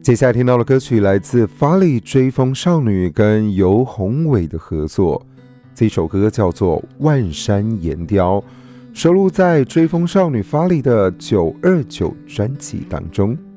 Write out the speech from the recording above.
接下来听到的歌曲来自发力追风少女跟游宏伟的合作，这首歌叫做《万山岩雕》，收录在追风少女发力的929专辑当中。